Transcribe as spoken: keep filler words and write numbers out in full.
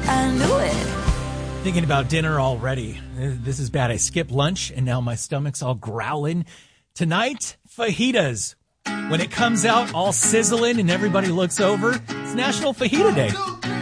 I knew it. Thinking about dinner already. This is bad. I skipped lunch, and now my stomach's all growling. Tonight, fajitas. When it comes out all sizzling and everybody looks over, it's National Fajita Day.